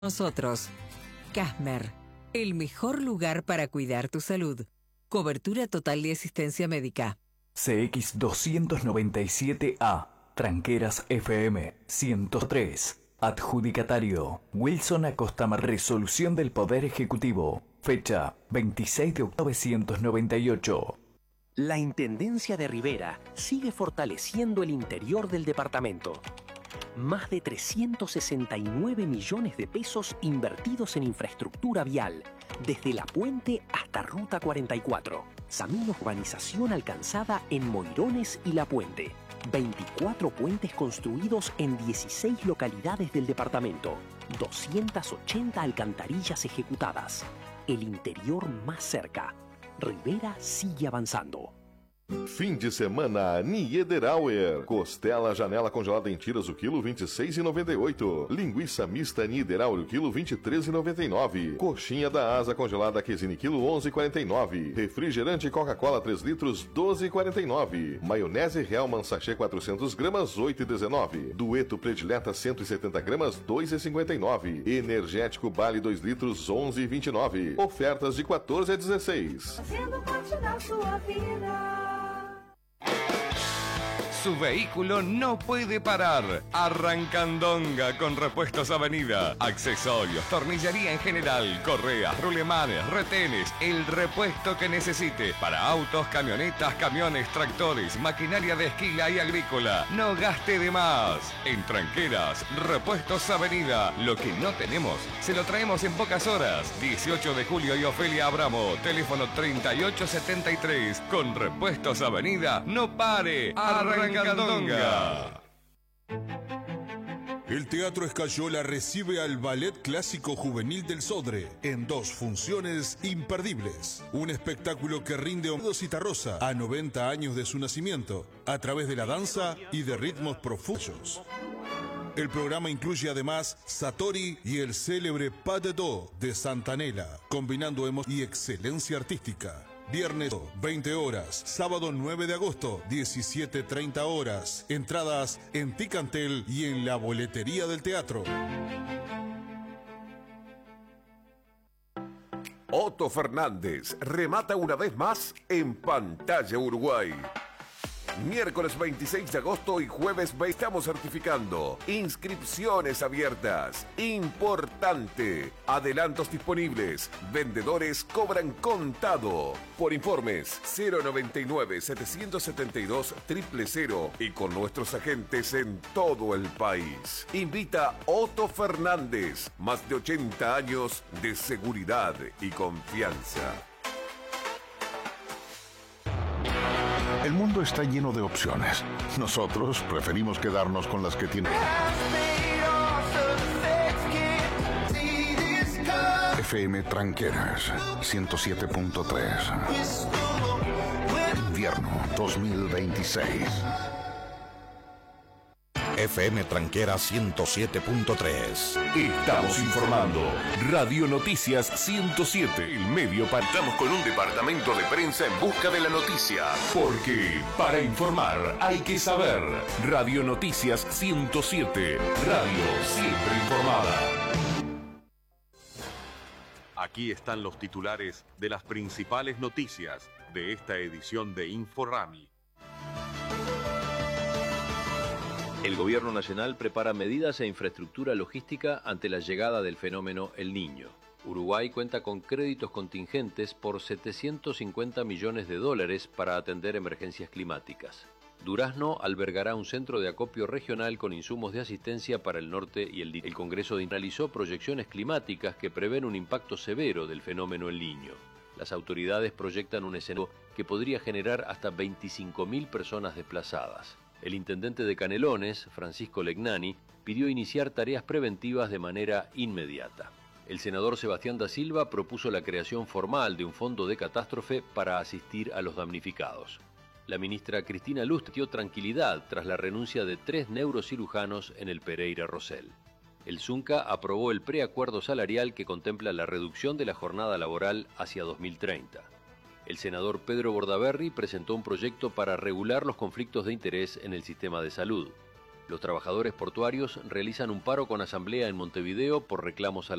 Nosotros, Casmer, el mejor lugar para cuidar tu salud. Cobertura total de asistencia médica. CX 297A, Tranqueras FM 103. Adjudicatario, Wilson Acosta. Resolución del Poder Ejecutivo. Fecha 26 de octubre 1998. La Intendencia de Rivera sigue fortaleciendo el interior del departamento. Más de 369 millones de pesos invertidos en infraestructura vial, desde La Puente hasta Ruta 44. Samil urbanización alcanzada en Moirones y La Puente. 24 puentes construidos en 16 localidades del departamento. 280 alcantarillas ejecutadas. El interior más cerca. Rivera sigue avanzando. Fim de semana Niederauer. Costela janela congelada em tiras o quilo 26,98. Linguiça mista Niederauer o quilo 23,99. Coxinha da asa congelada Quesini quilo 11,49. Refrigerante Coca-Cola 3 litros 12,49. Maionese Hellmann's sachê 400 gramas 8,19. Dueto predileta 170 gramas 2,59. Energético Bale 2 litros 11,29. Ofertas de 14 a 16. Fazendo parte da sua vida. Su vehículo no puede parar. Arrancandonga con Repuestos Avenida. Accesorios, tornillería en general, correas, rulemanes, retenes, el repuesto que necesite. Para autos, camionetas, camiones, tractores, maquinaria de esquila y agrícola. No gaste de más. En Tranqueras, Repuestos Avenida. Lo que no tenemos, se lo traemos en pocas horas. 18 de julio y Ofelia Abramo. Teléfono 3873. Con Repuestos Avenida, no pare. Arrancandonga. El Teatro Escayola recibe al Ballet Clásico Juvenil del Sodre en 2 funciones imperdibles. Un espectáculo que rinde homenaje a Citarrosa a 90 años de su nacimiento, a través de la danza y de ritmos profundos. El programa incluye además Satori y el célebre Pas de Do de Santanella, combinando emoción y excelencia artística. Viernes 20 horas, sábado 9 de agosto 17:30 horas. Entradas en Ticantel y en la boletería del teatro. Otto Fernández remata una vez más en Pantalla Uruguay. Miércoles 26 de agosto y jueves estamos certificando. Inscripciones abiertas. Importante. Adelantos disponibles. Vendedores cobran contado. Por informes 099-772-000 y con nuestros agentes en todo el país. Invita Otto Fernández. Más de 80 años de seguridad y confianza. El mundo está lleno de opciones. Nosotros preferimos quedarnos con las que tienen. FM Tranqueras 107.3. Invierno 2026. FM Tranquera 107.3. Estamos informando. Radio Noticias 107. El medio Estamos con un departamento de prensa en busca de la noticia. Porque para informar hay que saber. Radio Noticias 107. Radio siempre informada. Aquí están los titulares de las principales noticias de esta edición de Inforami. El Gobierno Nacional prepara medidas e infraestructura logística ante la llegada del fenómeno El Niño. Uruguay cuenta con créditos contingentes por 750 millones de dólares para atender emergencias climáticas. Durazno albergará un centro de acopio regional con insumos de asistencia para el norte y el Congreso analizó proyecciones climáticas que prevén un impacto severo del fenómeno El Niño. Las autoridades proyectan un escenario que podría generar hasta 25.000 personas desplazadas. El intendente de Canelones, Francisco Legnani, pidió iniciar tareas preventivas de manera inmediata. El senador Sebastián da Silva propuso la creación formal de un fondo de catástrofe para asistir a los damnificados. La ministra Cristina Lust dio tranquilidad tras la renuncia de 3 neurocirujanos en el Pereira Rosell. El Zunca aprobó el preacuerdo salarial que contempla la reducción de la jornada laboral hacia 2030. El senador Pedro Bordaberry presentó un proyecto para regular los conflictos de interés en el sistema de salud. Los trabajadores portuarios realizan un paro con asamblea en Montevideo por reclamos a